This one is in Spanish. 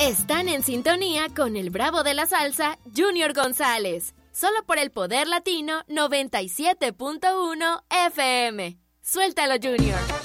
Están en sintonía con el Bravo de la Salsa, Junior González. Solo por el Poder Latino 97.1 FM. Suéltalo, Junior.